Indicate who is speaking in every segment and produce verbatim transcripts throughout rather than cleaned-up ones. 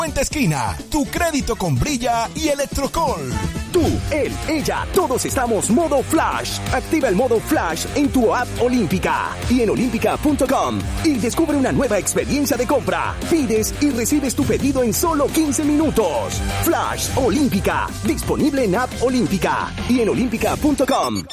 Speaker 1: Cuenta Esquina, tu crédito con Brilla y Electrocol.
Speaker 2: Tú, él, ella, todos estamos modo Flash. Activa el modo Flash en tu app Olímpica y en olímpica punto com y descubre una nueva experiencia de compra. Pides y recibes tu pedido en solo quince minutos. Flash Olímpica, disponible en app Olímpica y en olímpica punto com.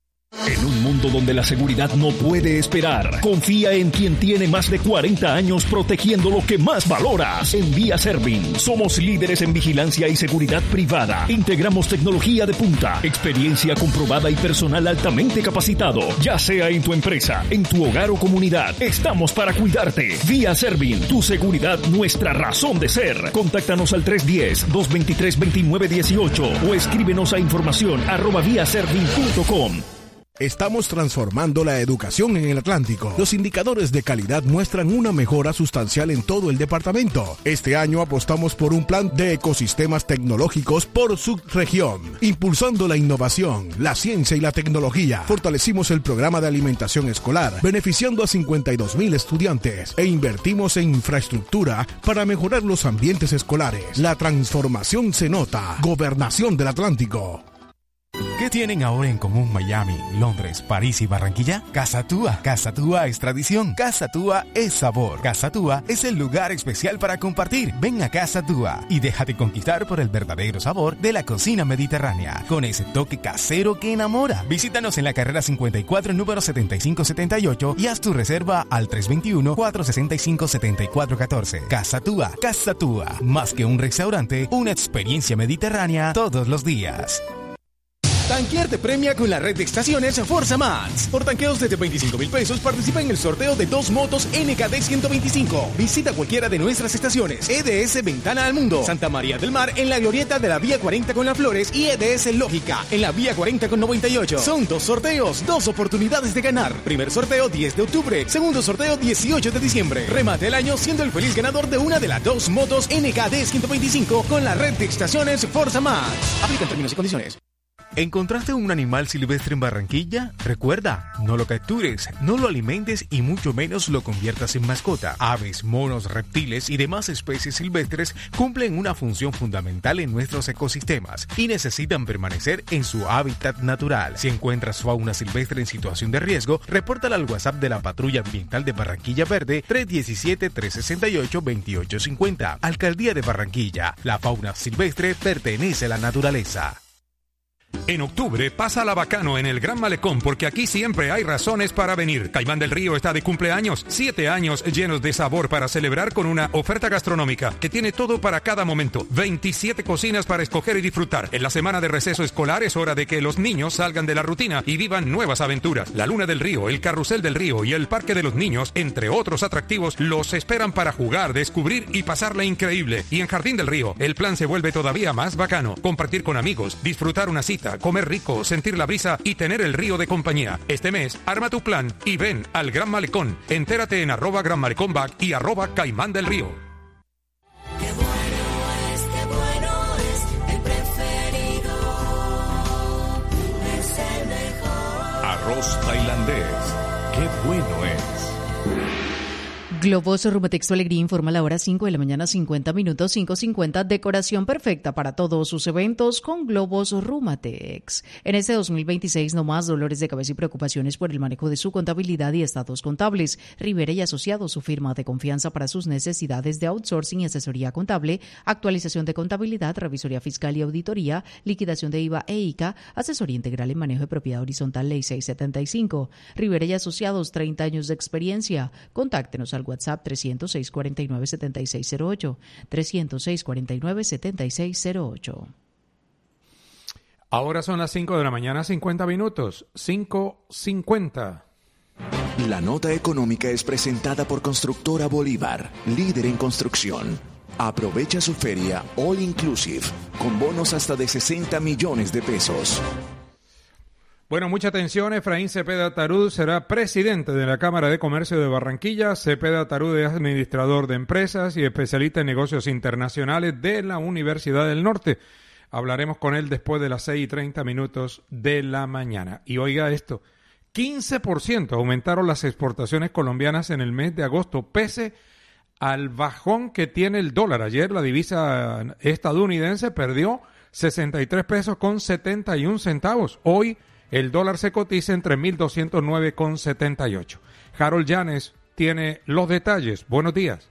Speaker 3: En un mundo donde la seguridad no puede esperar, confía en quien tiene más de cuarenta años protegiendo lo que más valoras. En Vía Servin, somos líderes en vigilancia y seguridad privada. Integramos tecnología de punta, experiencia comprobada y personal altamente capacitado. Ya sea en tu empresa, en tu hogar o comunidad, estamos para cuidarte. Vía Servin, tu seguridad, nuestra razón de ser. Contáctanos al tres uno cero, dos dos tres, dos nueve uno ocho o escríbenos a información arroba vía servin punto com.
Speaker 1: Estamos transformando la educación en el Atlántico. Los indicadores de calidad muestran una mejora sustancial en todo el departamento. Este año apostamos por un plan de ecosistemas tecnológicos por subregión, impulsando la innovación, la ciencia y la tecnología. Fortalecimos el programa de alimentación escolar, beneficiando a cincuenta y dos mil estudiantes, e invertimos en infraestructura para mejorar los ambientes escolares. La transformación se nota. Gobernación del Atlántico.
Speaker 4: ¿Qué tienen ahora en común Miami, Londres, París y Barranquilla? Casa Túa. Casa Túa es tradición. Casa Túa es sabor. Casa Túa es el lugar especial para compartir. Ven a Casa Túa y déjate conquistar por el verdadero sabor de la cocina mediterránea, con ese toque casero que enamora. Visítanos en la carrera cincuenta y cuatro, número setenta y cinco setenta y ocho y haz tu reserva al tres dos uno, cuatro seis cinco, siete cuatro uno cuatro. Casa Túa. Casa Túa. Más que un restaurante, una experiencia mediterránea todos los días. Tanquear te premia con la red de estaciones Forza Max. Por tanqueos desde veinticinco mil pesos participa en el sorteo de dos motos N K D ciento veinticinco. Visita cualquiera de nuestras estaciones. E D S Ventana al Mundo, Santa María del Mar en la glorieta de la Vía cuarenta con Las Flores y E D S Lógica en la Vía cuarenta con noventa y ocho. Son dos sorteos, dos oportunidades de ganar. Primer sorteo diez de octubre, segundo sorteo dieciocho de diciembre. Remate el año siendo el feliz ganador de una de las dos motos N K D ciento veinticinco con la red de estaciones Forza Max. Aplican términos y condiciones. ¿Encontraste un animal silvestre en Barranquilla? Recuerda, no lo captures, no lo alimentes y mucho menos lo conviertas en mascota. Aves, monos, reptiles y demás especies silvestres cumplen una función fundamental en nuestros ecosistemas y necesitan permanecer en su hábitat natural. Si encuentras fauna silvestre en situación de riesgo, repórtala al WhatsApp de la Patrulla Ambiental de Barranquilla Verde tres uno siete, tres seis ocho, dos ocho cinco cero. Alcaldía de Barranquilla. La fauna silvestre pertenece a la naturaleza.
Speaker 5: En octubre, pásala bacano en el Gran Malecón, porque aquí siempre hay razones para venir. Caimán del Río está de cumpleaños, siete años llenos de sabor para celebrar con una oferta gastronómica que tiene todo para cada momento. veintisiete cocinas para escoger y disfrutar. En la semana de receso escolar es hora de que los niños salgan de la rutina y vivan nuevas aventuras. La Luna del Río, el Carrusel del Río y el Parque de los Niños, entre otros atractivos, los esperan para jugar, descubrir y pasarla increíble. Y en Jardín del Río, el plan se vuelve todavía más bacano. Compartir con amigos, disfrutar una cita, comer rico, sentir la brisa y tener el río de compañía. Este mes, arma tu plan y ven al Gran Malecón. Entérate en arroba Gran Malecón Back y arroba Caimán del Río.
Speaker 6: Qué bueno es, qué bueno es, el preferido es el mejor.
Speaker 3: Arroz tailandés. Qué bueno es.
Speaker 7: Globos Rumatexto Alegría informa a la hora cinco de la mañana, cincuenta minutos, cinco cincuenta. Decoración perfecta para todos sus eventos con Globos Rumatex. En este dos mil veintiséis, no más dolores de cabeza y preocupaciones por el manejo de su contabilidad y estados contables. Rivera y Asociados, su firma de confianza para sus necesidades de outsourcing y asesoría contable, actualización de contabilidad, revisoría fiscal y auditoría, liquidación de I V A e I C A, asesoría integral en manejo de propiedad horizontal, ley seiscientos setenta y cinco. Rivera y Asociados, treinta años de experiencia. Contáctenos al WhatsApp trescientos seis, cuarenta y nueve, setenta y seis cero ocho, trescientos seis, cuarenta y nueve, setenta y seis cero ocho.
Speaker 5: Ahora son las cinco de la mañana, cincuenta minutos. cinco cincuenta.
Speaker 8: La nota económica es presentada por Constructora Bolívar, líder en construcción. Aprovecha su feria All Inclusive, con bonos hasta de sesenta millones de pesos.
Speaker 5: Bueno, mucha atención. Efraín Cepeda Tarud será presidente de la Cámara de Comercio de Barranquilla. Cepeda Tarud es administrador de empresas y especialista en negocios internacionales de la Universidad del Norte. Hablaremos con él después de las seis y treinta minutos de la mañana. Y oiga esto, quince por ciento aumentaron las exportaciones colombianas en el mes de agosto, pese al bajón que tiene el dólar. Ayer la divisa estadounidense perdió sesenta y tres pesos con setenta y un centavos. Hoy el dólar se cotiza entre mil doscientos nueve con setenta y ocho. Harold Llanes tiene los detalles. Buenos días.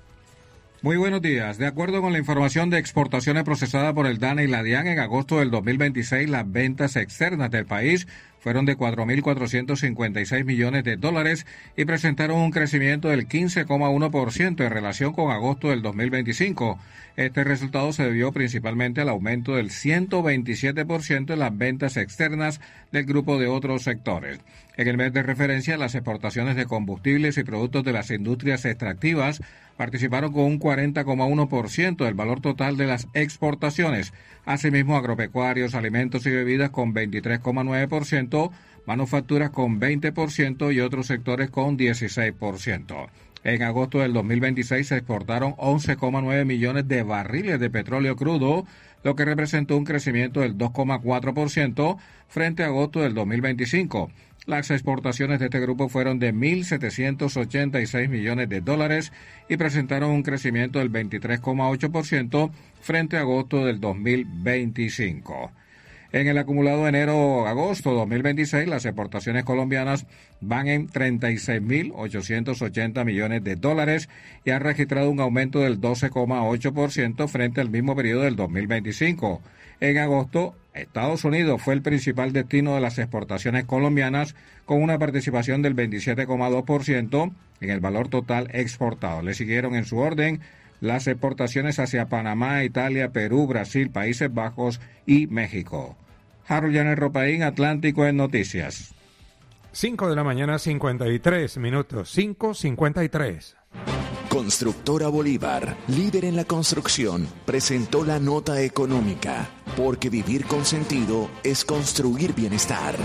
Speaker 9: Muy buenos días. De acuerdo con la información de exportaciones procesada por el DANE y la DIAN, en agosto del dos mil veintiséis las ventas externas del país fueron de cuatro mil cuatrocientos cincuenta y seis millones de dólares y presentaron un crecimiento del quince coma uno por ciento en relación con agosto del dos mil veinticinco. Este resultado se debió principalmente al aumento del ciento veintisiete por ciento en las ventas externas del grupo de otros sectores. En el mes de referencia, las exportaciones de combustibles y productos de las industrias extractivas participaron con un cuarenta coma uno por ciento del valor total de las exportaciones. Asimismo, agropecuarios, alimentos y bebidas con veintitrés coma nueve por ciento, manufacturas con veinte por ciento y otros sectores con dieciséis por ciento. En agosto del dos mil veintiséis se exportaron once coma nueve millones de barriles de petróleo crudo, lo que representó un crecimiento del dos coma cuatro por ciento frente a agosto del dos mil veinticinco. Las exportaciones de este grupo fueron de mil setecientos ochenta y seis millones de dólares y presentaron un crecimiento del veintitrés coma ocho por ciento frente a agosto del dos mil veinticinco. En el acumulado enero-agosto dos mil veintiséis, las exportaciones colombianas van en treinta y seis mil ochocientos ochenta millones de dólares y han registrado un aumento del doce coma ocho por ciento frente al mismo periodo del dos mil veinticinco. En agosto, Estados Unidos fue el principal destino de las exportaciones colombianas, con una participación del veintisiete coma dos por ciento en el valor total exportado. Le siguieron en su orden las exportaciones hacia Panamá, Italia, Perú, Brasil, Países Bajos y México. Harold Llanes Ropaín, Atlántico en Noticias.
Speaker 5: cinco de la mañana, cincuenta y tres minutos. cinco cincuenta y tres.
Speaker 8: Constructora Bolívar, líder en la construcción, presentó la nota económica, porque vivir con sentido es construir bienestar.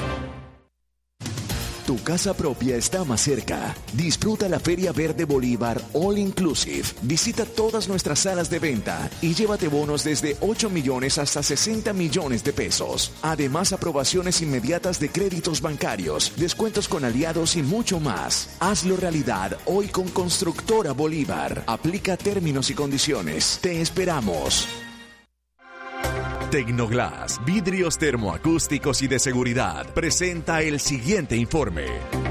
Speaker 8: Tu casa propia está más cerca. Disfruta la Feria Verde Bolívar All Inclusive. Visita todas nuestras salas de venta y llévate bonos desde ocho millones hasta sesenta millones de pesos. Además, aprobaciones inmediatas de créditos bancarios, descuentos con aliados y mucho más. Hazlo realidad hoy con Constructora Bolívar. Aplica términos y condiciones. Te esperamos.
Speaker 10: Tecnoglass, vidrios termoacústicos y de seguridad, presenta el siguiente informe.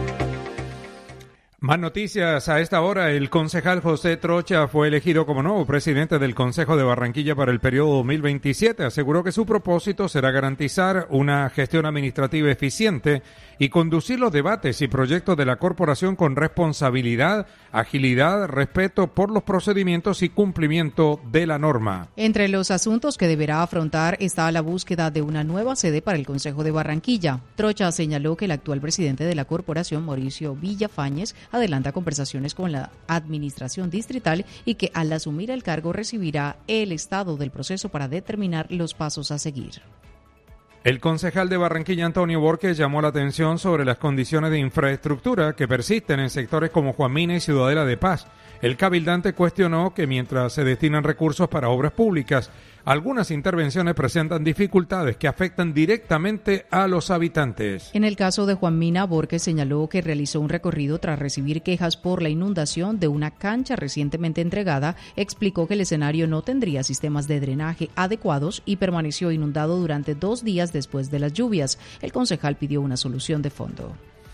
Speaker 5: Más noticias a esta hora. El concejal José Trocha fue elegido como nuevo presidente del Consejo de Barranquilla para el periodo dos mil veintisiete. Aseguró que su propósito será garantizar una gestión administrativa eficiente y conducir los debates y proyectos de la corporación con responsabilidad, agilidad, respeto por los procedimientos y cumplimiento de la norma.
Speaker 7: Entre los asuntos que deberá afrontar está la búsqueda de una nueva sede para el Consejo de Barranquilla. Trocha señaló que el actual presidente de la corporación, Mauricio Villafañez, adelanta conversaciones con la administración distrital y que al asumir el cargo recibirá el estado del proceso para determinar los pasos a seguir.
Speaker 5: El concejal de Barranquilla, Antonio Borges, llamó la atención sobre las condiciones de infraestructura que persisten en sectores como Juan Mina y Ciudadela de Paz. El cabildante cuestionó que mientras se destinan recursos para obras públicas, algunas intervenciones presentan dificultades que afectan directamente a los habitantes.
Speaker 7: En el caso de Juan Mina, Borges señaló que realizó un recorrido tras recibir quejas por la inundación de una cancha recientemente entregada. Explicó que el escenario no tendría sistemas de drenaje adecuados y permaneció inundado durante dos días después de las lluvias. El concejal pidió una solución de fondo.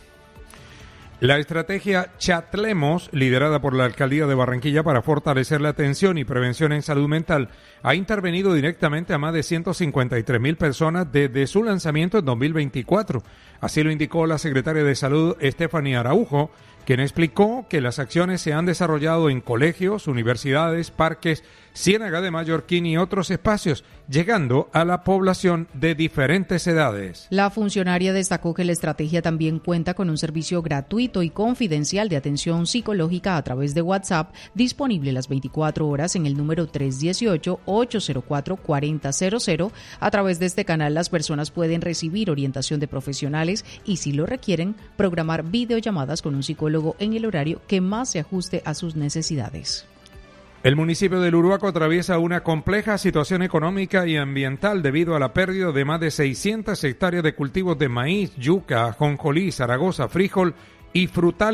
Speaker 5: La estrategia Chatlemos, liderada por la Alcaldía de Barranquilla para fortalecer la atención y prevención en salud mental, ha intervenido directamente a más de ciento cincuenta y tres mil personas desde su lanzamiento en dos mil veinticuatro. Así lo indicó la secretaria de Salud, Stephanie Araujo, quien explicó que las acciones se han desarrollado en colegios, universidades, parques, Ciénaga de Mallorquín y otros espacios, llegando a la población de diferentes edades.
Speaker 7: La funcionaria destacó que la estrategia también cuenta con un servicio gratuito y confidencial de atención psicológica a través de WhatsApp, disponible las veinticuatro horas en el número tres uno ocho, ocho cero cuatro, cuatro cero cero cero. A través de este canal las personas pueden recibir orientación de profesionales y, si lo requieren, programar videollamadas con un psicólogo en el horario que más se ajuste a sus necesidades.
Speaker 5: El municipio de Uruaco atraviesa una compleja situación económica y ambiental debido a la pérdida de más de seiscientas hectáreas de cultivos de maíz, yuca, ajonjolí, Zaragoza, frijol y frutales.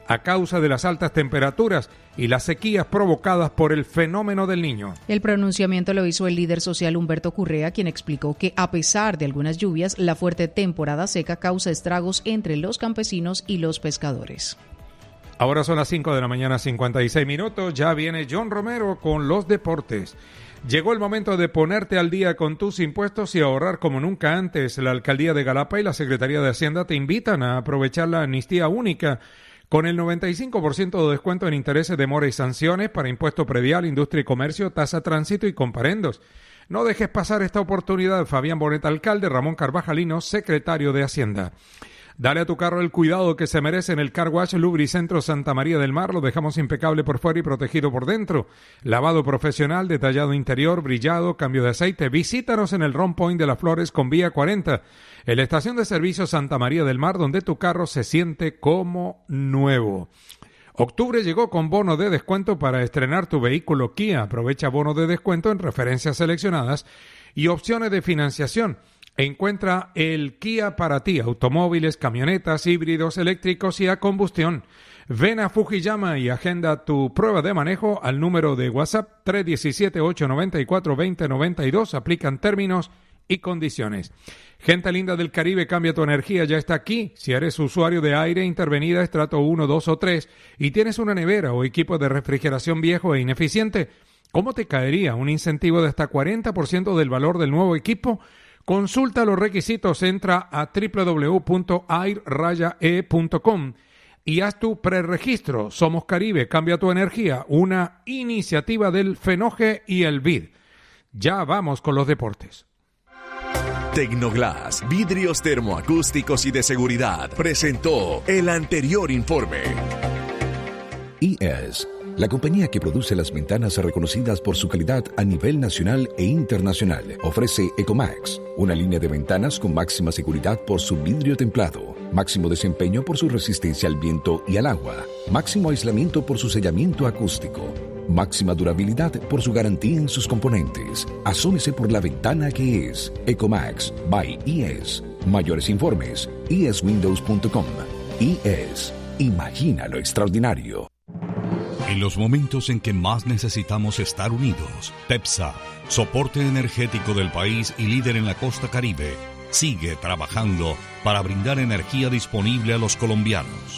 Speaker 5: a causa de las altas temperaturas y las sequías provocadas por el fenómeno del Niño.
Speaker 7: El pronunciamiento lo hizo el líder social Humberto Currea, quien explicó que a pesar de algunas lluvias, la fuerte temporada seca causa estragos entre los campesinos y los pescadores.
Speaker 5: Ahora son las cinco de la mañana, cincuenta y seis minutos. Ya viene John Romero con los deportes. Llegó el momento de ponerte al día con tus impuestos y ahorrar como nunca antes. La Alcaldía de Galapa y la Secretaría de Hacienda te invitan a aprovechar la amnistía única con el noventa y cinco por ciento de descuento en intereses, demora y sanciones para impuesto predial, industria y comercio, tasa tránsito y comparendos. No dejes pasar esta oportunidad. Fabián Bonet, alcalde; Ramón Carvajalino, secretario de Hacienda. Dale a tu carro el cuidado que se merece en el Car Wash Lubricentro Santa María del Mar. Lo dejamos impecable por fuera y protegido por dentro. Lavado profesional, detallado interior, brillado, cambio de aceite. Visítanos en el Ron Point de las Flores con Vía cuarenta, en la estación de servicio Santa María del Mar, donde tu carro se siente como nuevo. Octubre llegó con bono de descuento para estrenar tu vehículo Kia. Aprovecha bono de descuento en referencias seleccionadas y opciones de financiación. Encuentra el Kia para ti, automóviles, camionetas, híbridos, eléctricos y a combustión. Ven a Fujiyama y agenda tu prueba de manejo al número de WhatsApp tres uno siete, ocho nueve cuatro, dos cero nueve dos. Aplican términos y condiciones. Gente linda del Caribe, cambia tu energía, ya está aquí. Si eres usuario de aire intervenida, estrato uno, dos o tres, y tienes una nevera o equipo de refrigeración viejo e ineficiente, ¿cómo te caería un incentivo de hasta cuarenta por ciento del valor del nuevo equipo? Consulta los requisitos, entra a doble u doble u doble u punto air e punto com y haz tu preregistro. Somos Caribe, cambia tu energía, una iniciativa del FENOGE y el B I D. Ya vamos con los deportes.
Speaker 10: Tecnoglass, vidrios termoacústicos y de seguridad, presentó el anterior informe.
Speaker 11: I E S, la compañía que produce las ventanas reconocidas por su calidad a nivel nacional e internacional, ofrece Ecomax, una línea de ventanas con máxima seguridad por su vidrio templado, máximo desempeño por su resistencia al viento y al agua, máximo aislamiento por su sellamiento acústico, máxima durabilidad por su garantía en sus componentes. Asómese por la ventana que es Ecomax by I E S. Mayores informes, i e s windows punto com. I E S, imagina lo extraordinario.
Speaker 12: En los momentos en que más necesitamos estar unidos, TEPSA, soporte energético del país y líder en la costa Caribe, sigue trabajando para brindar energía disponible a los colombianos.